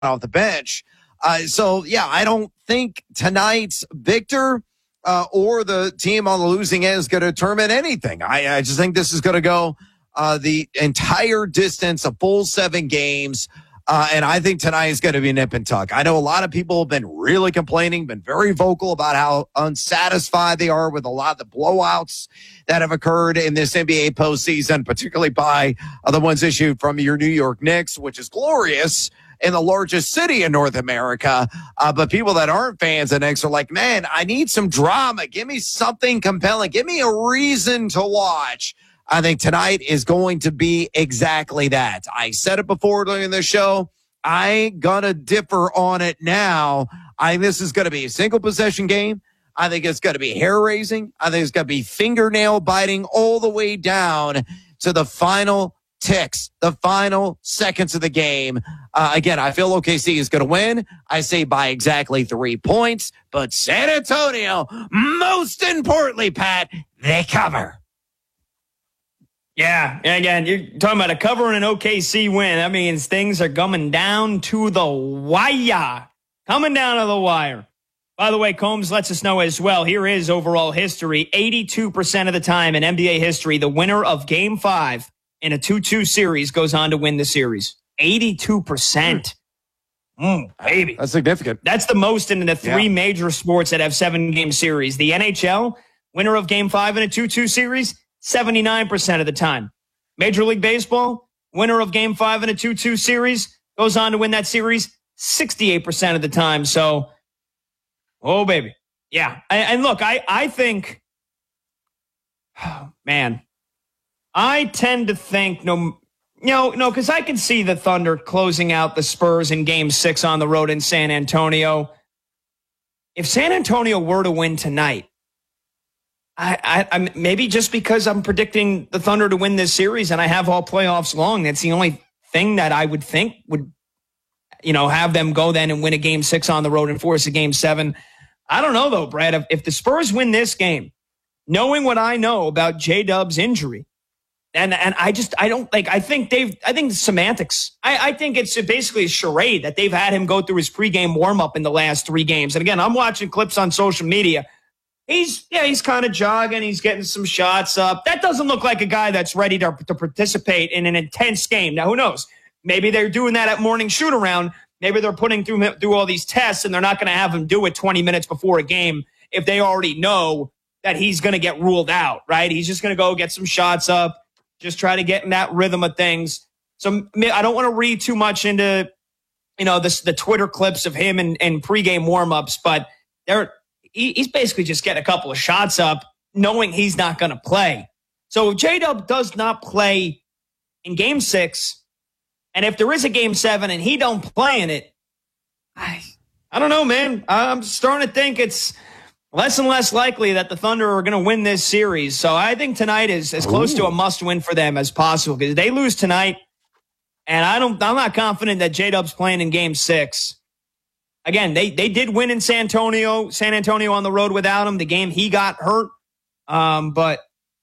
off the bench. So I don't think tonight's victor or the team on the losing end is going to determine anything. I just think this is going to go the entire distance, a full 7 games. And I think tonight is going to be nip and tuck. I know a lot of people have been really complaining, been very vocal about how unsatisfied they are with a lot of the blowouts that have occurred in this NBA postseason, particularly by the ones issued from your New York Knicks, which is glorious in the largest city in North America. But people that aren't fans of Knicks are like, man, I need some drama. Give me something compelling. Give me a reason to watch. I think tonight is going to be exactly that. I said it before during the show. I ain't gonna differ on it now. I think this is going to be a single possession game. I think it's going to be hair raising. I think it's going to be fingernail biting all the way down to the final ticks, the final seconds of the game. Again, I feel OKC is going to win. I say by exactly 3 points, but San Antonio, most importantly, Pat, they cover. Yeah, and again, you're talking about a cover and an OKC win. That means things are coming down to the wire. Coming down to the wire. By the way, Combs lets us know as well, here is overall history. 82% of the time in NBA history, the winner of Game 5 in a 2-2 series goes on to win the series. 82%. Baby. That's significant. That's the most in the 3 major sports that have 7-game series. The NHL, winner of Game 5 in a 2-2 series, 79% of the time. Major League Baseball, winner of Game 5 in a 2-2 series, goes on to win that series 68% of the time. So, oh, baby. Yeah. And look, I think, man, I tend to think, because I can see the Thunder closing out the Spurs in Game 6 on the road in San Antonio. If San Antonio were to win tonight, I maybe just because I'm predicting the Thunder to win this series and I have all playoffs long, that's the only thing that I would think would, have them go then and win a Game 6 on the road and force a Game 7. I don't know, though, Brad. If the Spurs win this game, knowing what I know about J-Dub's injury, and I think semantics. I think it's basically a charade that they've had him go through his pregame warm-up in the last 3 games. And again, I'm watching clips on social media. He's kind of jogging. He's getting some shots up. That doesn't look like a guy that's ready to participate in an intense game. Now, who knows? Maybe they're doing that at morning shoot around. Maybe they're putting through all these tests and they're not going to have him do it 20 minutes before a game if they already know that he's going to get ruled out, right? He's just going to go get some shots up, just try to get in that rhythm of things. So I don't want to read too much into, the Twitter clips of him and pregame warmups, but he's basically just getting a couple of shots up, knowing he's not going to play. So if J-Dub does not play in Game 6, and if there is a Game 7 and he don't play in it, I don't know, man. I'm starting to think it's less and less likely that the Thunder are going to win this series. So I think tonight is as close to a must-win for them as possible, because they lose tonight, and I'm not confident that J-Dub's playing in Game 6. Again, they did win in San Antonio on the road without him. The game he got hurt. But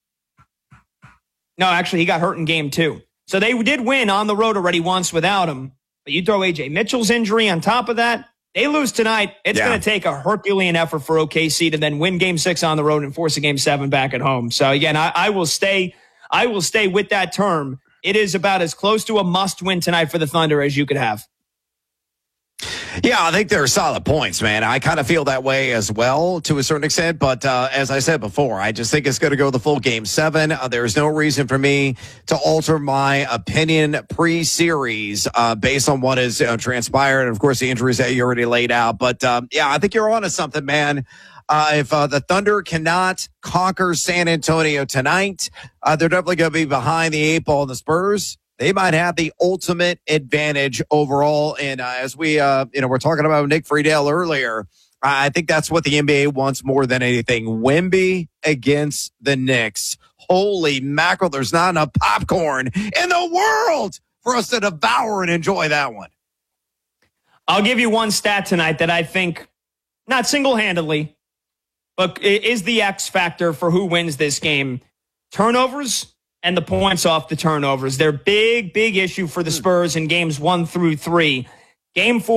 no, actually he got hurt in Game 2. So they did win on the road already once without him. But you throw A.J. Mitchell's injury on top of that, they lose tonight. It's going to take a Herculean effort for OKC to then win Game 6 on the road and force a Game 7 back at home. So again, I will stay with that term. It is about as close to a must win tonight for the Thunder as you could have. Yeah, I think they're solid points, man. I kind of feel that way as well to a certain extent. But as I said before, I just think it's going to go the full Game 7. There's no reason for me to alter my opinion pre-series based on what has transpired. And, of course, the injuries that you already laid out. But, I think you're on to something, man. If the Thunder cannot conquer San Antonio tonight, they're definitely going to be behind the 8 ball in the Spurs. They might have the ultimate advantage overall. And as we, we're talking about Nick Friedel earlier, I think that's what the NBA wants more than anything. Wemby against the Knicks. Holy mackerel, there's not enough popcorn in the world for us to devour and enjoy that one. I'll give you one stat tonight that I think, not single-handedly, but is the X factor for who wins this game. Turnovers and the points off the turnovers. They're big issue for the Spurs in games 1 through 3. Game 4.